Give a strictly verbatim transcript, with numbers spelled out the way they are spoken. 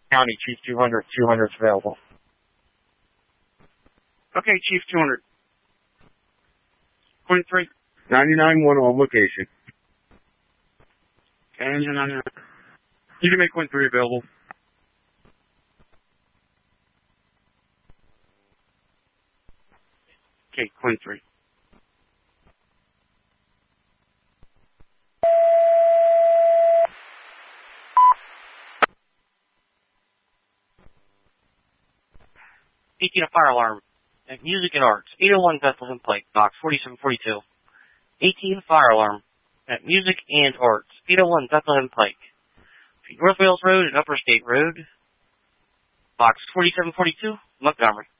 County, Chief two hundred, two hundred's available. Okay, Chief two hundred. Point three. ninety-nine one on location. Okay, engine ninety-nine. You can make point three available. Okay, point three. eighteen a fire alarm at Music and Arts, eight oh one Bethlehem Pike, box forty-seven forty-two. eighteen fire alarm at Music and Arts, eight oh one Bethlehem Pike, North Wales Road and Upper State Road, box forty-seven forty-two, Montgomery.